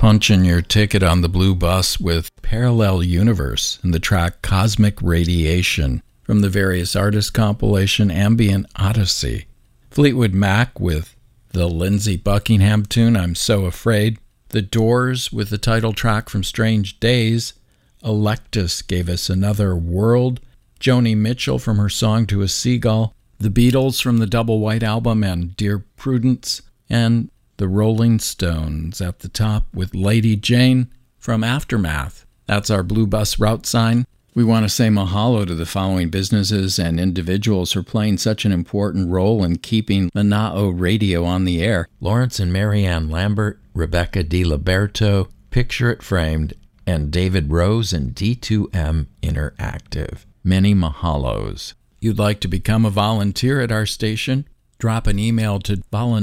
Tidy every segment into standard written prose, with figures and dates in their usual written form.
punch in your ticket on the Blue Bus with Parallel Universe and the track Cosmic Radiation from the Various Artists compilation Ambient Odyssey. Fleetwood Mac with the Lindsey Buckingham tune I'm So Afraid. The Doors with the title track from Strange Days. Electus gave us Another World. Joni Mitchell from her song To a Seagull. The Beatles from the Double White Album and Dear Prudence. And the Rolling Stones at the top with Lady Jane from Aftermath. That's our Blue Bus route sign. We want to say mahalo to the following businesses and individuals for playing such an important role in keeping Mana'o Radio on the air. Lawrence and Marianne Lambert, Rebecca DiLiberto, Picture It Framed, and David Rose and D2M Interactive. Many mahalos. You'd like to become a volunteer at our station? Drop an email to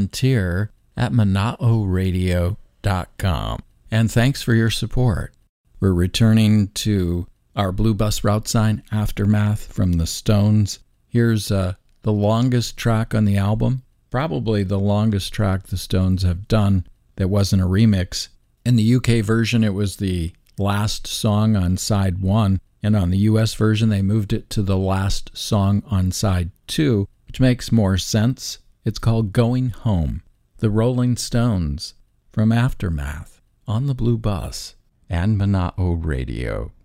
volunteer@manaoradio.com. And thanks for your support. We're returning to our Blue Bus route sign, Aftermath from the Stones. Here's the longest track on the album, probably the longest track the Stones have done that wasn't a remix. In the UK version, it was the last song on side 1, and on the US version, they moved it to the last song on side 2, which makes more sense. It's called Going Home. The Rolling Stones from Aftermath on the Blue Bus and Mana'o Radio.